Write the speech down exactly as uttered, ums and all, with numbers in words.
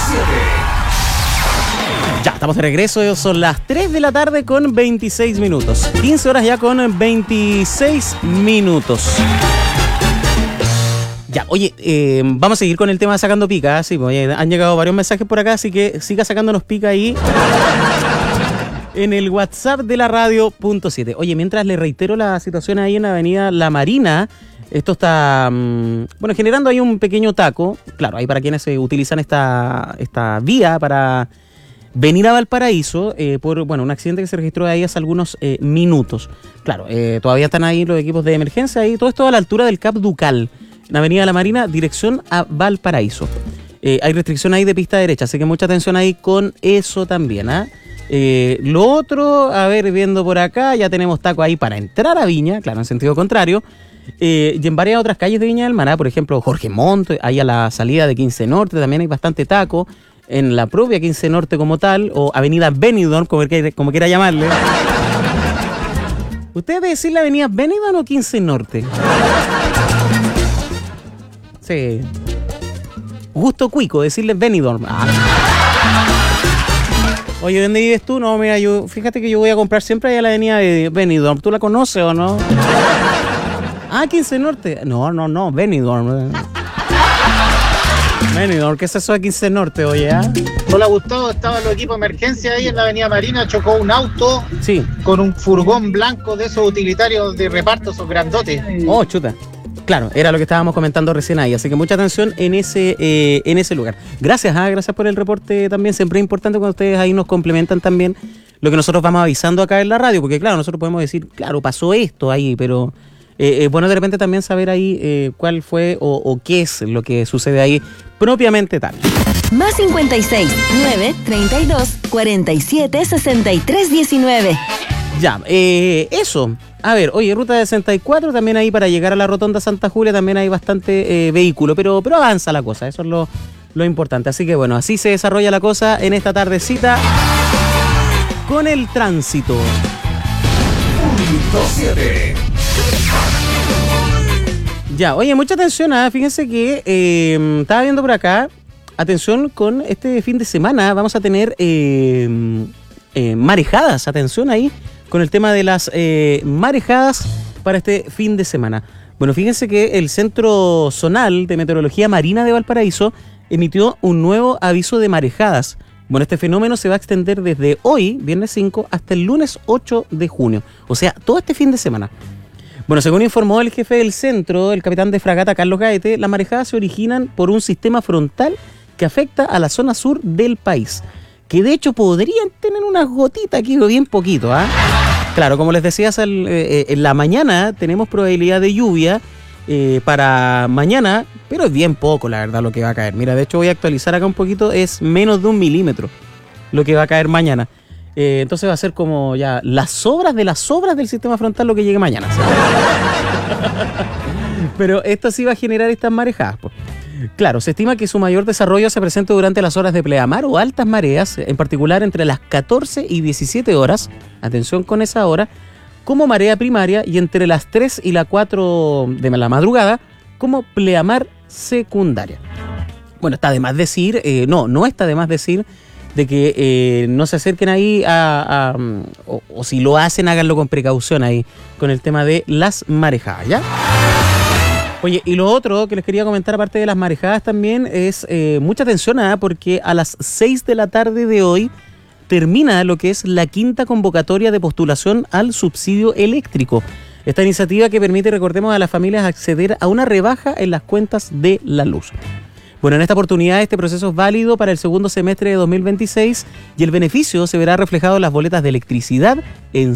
siete. Ya, estamos de regreso, son las tres de la tarde con veintiséis minutos. quince horas ya con veintiséis minutos. Ya, oye, eh, vamos a seguir con el tema de sacando pica. ¿eh? Sí, oye, han llegado varios mensajes por acá, así que siga sacándonos pica ahí en el WhatsApp de la radio punto siete. Oye, mientras le reitero la situación ahí en la avenida La Marina, esto está, mmm, bueno, generando ahí un pequeño taco. Claro, ahí para quienes eh, utilizan esta, esta vía para venir a Valparaíso, eh, por, bueno, un accidente que se registró ahí hace algunos eh, minutos. Claro, eh, todavía están ahí los equipos de emergencia y todo esto a la altura del Cap Ducal, en Avenida La Marina, dirección a Valparaíso. Eh, hay restricción ahí de pista derecha, así que mucha atención ahí con eso también, ¿ah? ¿eh? Eh, lo otro, a ver, viendo por acá, ya tenemos taco ahí para entrar a Viña, claro, en sentido contrario, eh, y en varias otras calles de Viña del Mar, ¿eh? Por ejemplo, Jorge Montt, ahí a la salida de quince Norte también hay bastante taco, en la propia quince Norte como tal, o Avenida Benidorm, como, como quiera llamarle. ¿Usted debe decir la Avenida Benidorm o quince Norte? Sí. Gusto cuico, decirle Benidorm. Ah. Oye, ¿dónde vives tú? No, mira, yo, fíjate que yo voy a comprar siempre allá a la avenida de Benidorm. ¿Tú la conoces o no? Ah, quince Norte. No, no, no, Benidorm. Benidorm, ¿qué es eso de quince Norte, oye? ¿eh? Hola, Gustavo, estaban los equipos de emergencia ahí en la avenida Marina, chocó un auto sí. con un furgón blanco de esos utilitarios de reparto, esos grandotes. Oh, chuta. Claro, era lo que estábamos comentando recién ahí, así que mucha atención en ese eh, en ese lugar. Gracias, ¿eh? gracias por el reporte también, siempre es importante cuando ustedes ahí nos complementan también lo que nosotros vamos avisando acá en la radio, porque claro, nosotros podemos decir, claro, pasó esto ahí, pero es eh, eh, bueno de repente también saber ahí eh, cuál fue o, o qué es lo que sucede ahí propiamente tal. Más cincuenta y seis, nueve, treinta y dos, cuarenta y siete, sesenta y tres, diecinueve. Ya, eh, eso. A ver, oye, ruta sesenta y cuatro, también ahí para llegar a la rotonda Santa Julia también hay bastante eh, vehículo, pero, pero avanza la cosa, eso es lo, lo importante. Así que bueno, así se desarrolla la cosa en esta tardecita con el tránsito. Punto siete. Ya, oye, mucha atención, ¿eh? Fíjense que eh, estaba viendo por acá, atención con este fin de semana, vamos a tener eh, eh, marejadas, atención ahí, con el tema de las eh, marejadas para este fin de semana. Bueno, fíjense que el Centro Zonal de Meteorología Marina de Valparaíso emitió un nuevo aviso de marejadas. Bueno, este fenómeno se va a extender desde hoy, viernes cinco, hasta el lunes ocho de junio. O sea, todo este fin de semana. Bueno, según informó el jefe del centro, el capitán de fragata Carlos Gaete, las marejadas se originan por un sistema frontal que afecta a la zona sur del país, que de hecho podrían tener unas gotitas aquí, bien poquito, ¿ah? ¿eh? Claro, como les decía, en la mañana tenemos probabilidad de lluvia eh, para mañana, pero es bien poco, la verdad, lo que va a caer. Mira, de hecho voy a actualizar acá un poquito, es menos de un milímetro lo que va a caer mañana. Eh, entonces va a ser como ya las sobras de las sobras del sistema frontal lo que llegue mañana. ¿Sí? Pero esto sí va a generar estas marejadas, pues. Claro, se estima que su mayor desarrollo se presenta durante las horas de pleamar o altas mareas, en particular entre las catorce y diecisiete horas, atención con esa hora, como marea primaria, y entre las tres y las cuatro de la madrugada como pleamar secundaria. Bueno, está de más decir, eh, no, no está de más decir de que eh, no se acerquen ahí a, a o, o si lo hacen, háganlo con precaución ahí, con el tema de las marejadas, ¿ya? Oye, y lo otro que les quería comentar, aparte de las marejadas también, es eh, mucha atención, ¿eh? porque a las seis de la tarde de hoy termina lo que es la quinta convocatoria de postulación al subsidio eléctrico. Esta iniciativa que permite, recordemos, a las familias acceder a una rebaja en las cuentas de la luz. Bueno, en esta oportunidad este proceso es válido para el segundo semestre de dos mil veintiséis y el beneficio se verá reflejado en las boletas de electricidad en